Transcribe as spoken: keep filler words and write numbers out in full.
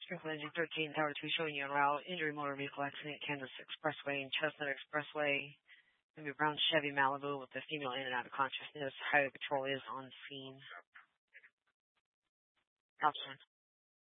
Springfield Engine thirteen, Tower two showing you en route. Injury motor vehicle accident, Kansas Expressway and Chestnut Expressway. Maybe a brown Chevy Malibu with the female in and out of consciousness. Highway patrol is on scene. Option.